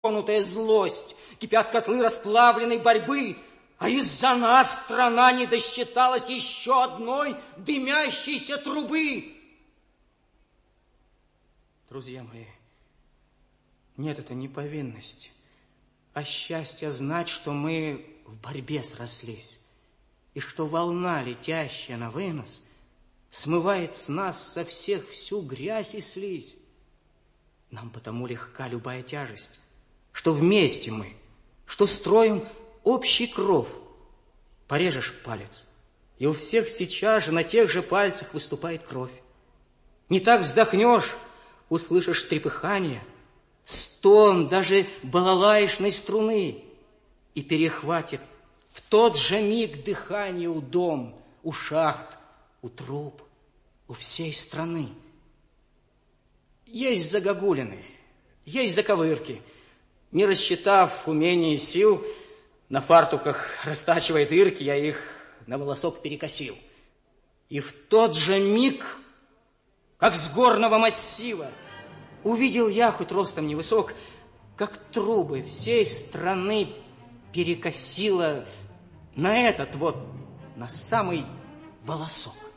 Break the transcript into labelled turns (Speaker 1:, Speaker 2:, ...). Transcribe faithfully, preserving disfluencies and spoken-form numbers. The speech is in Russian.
Speaker 1: тронутая злость, кипят котлы расплавленной борьбы, а из-за нас страна не досчиталась еще одной дымящейся трубы. Друзья мои, нет, это не повинность, а счастье знать, что мы в борьбе срослись, и что волна, летящая на вынос, смывает с нас со всех всю грязь и слизь. Нам потому легка любая тяжесть, что вместе мы, что строим общий кров. Порежешь палец, и у всех сейчас же на тех же пальцах выступает кровь. Не так вздохнешь, услышишь трепыхание, стон даже балалаишной струны, и перехватит в тот же миг дыхание у дом, у шахт, у труб, у всей страны. Есть загогулины, есть заковырки. Не рассчитав умений и сил, на фартуках растачивает ирки, я их на волосок перекосил. И в тот же миг, как с горного массива, увидел я, хоть ростом невысок, как трубы всей страны перекосило на этот вот, на самый волосок.